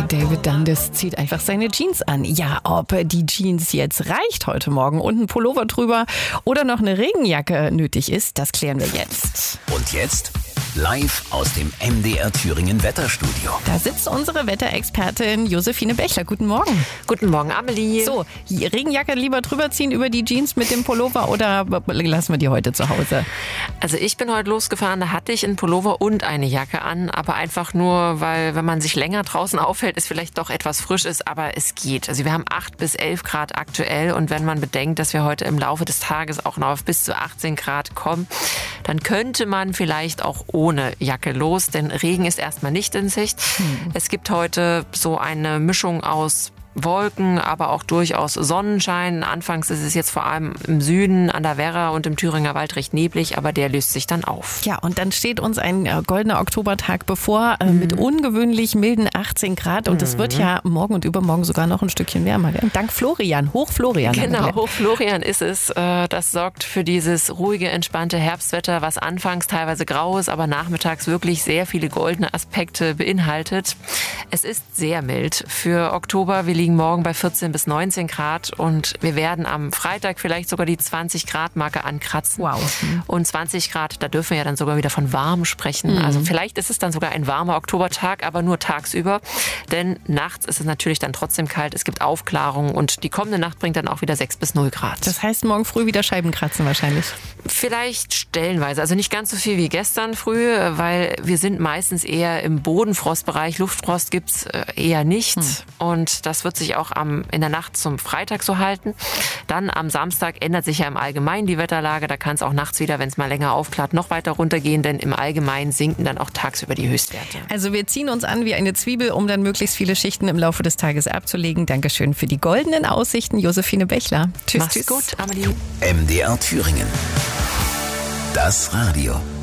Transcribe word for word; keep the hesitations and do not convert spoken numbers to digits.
David Dundas zieht einfach seine Jeans an. Ja, ob die Jeans jetzt reicht heute Morgen und ein Pullover drüber oder noch eine Regenjacke nötig ist, das klären wir jetzt. Und jetzt live aus dem M D R Thüringen Wetterstudio. Da sitzt unsere Wetterexpertin Josephine Bechler. Guten Morgen. Guten Morgen, Amelie. So, die Regenjacke lieber drüber ziehen über die Jeans mit dem Pullover oder lassen wir die heute zu Hause? Also ich bin heute losgefahren, da hatte ich einen Pullover und eine Jacke an, aber einfach nur, weil wenn man sich länger draußen aufhält, es vielleicht doch etwas frisch ist, aber es geht. Also wir haben acht bis elf Grad aktuell und wenn man bedenkt, dass wir heute im Laufe des Tages auch noch auf bis zu achtzehn Grad kommen, dann könnte man vielleicht auch ohne Jacke los, denn Regen ist erstmal nicht in Sicht. Hm. Es gibt heute so eine Mischung aus Wolken, aber auch durchaus Sonnenschein. Anfangs ist es jetzt vor allem im Süden an der Werra und im Thüringer Wald recht neblig, aber der löst sich dann auf. Ja, und dann steht uns ein äh, goldener Oktobertag bevor äh, mhm. mit ungewöhnlich milden achtzehn Grad und es mhm. wird ja morgen und übermorgen sogar noch ein Stückchen wärmer werden. Dank Florian, Hochflorian. Genau, Hochflorian ist es. Äh, das sorgt für dieses ruhige, entspannte Herbstwetter, was anfangs teilweise grau ist, aber nachmittags wirklich sehr viele goldene Aspekte beinhaltet. Es ist sehr mild für Oktober. Wir liegen morgen bei vierzehn bis neunzehn Grad und wir werden am Freitag vielleicht sogar die zwanzig Grad Marke ankratzen. Wow. Und zwanzig Grad, da dürfen wir ja dann sogar wieder von warm sprechen. Mhm. Also vielleicht ist es dann sogar ein warmer Oktobertag, aber nur tagsüber. Denn nachts ist es natürlich dann trotzdem kalt. Es gibt Aufklärung und die kommende Nacht bringt dann auch wieder sechs bis null Grad. Das heißt morgen früh wieder Scheiben kratzen wahrscheinlich? Vielleicht stellenweise. Also nicht ganz so viel wie gestern früh, weil wir sind meistens eher im Bodenfrostbereich. Luftfrost gibt's eher nicht. Mhm. Und das wird sich auch am, in der Nacht zum Freitag so halten. Dann am Samstag ändert sich ja im Allgemeinen die Wetterlage. Da kann es auch nachts wieder, wenn es mal länger aufklart, noch weiter runtergehen, denn im Allgemeinen sinken dann auch tagsüber die Höchstwerte. Also wir ziehen uns an wie eine Zwiebel, um dann möglichst viele Schichten im Laufe des Tages abzulegen. Dankeschön für die goldenen Aussichten, Josephine Bechler. Tschüss, Mach's tschüss. gut, Amelie. M D R Thüringen. Das Radio.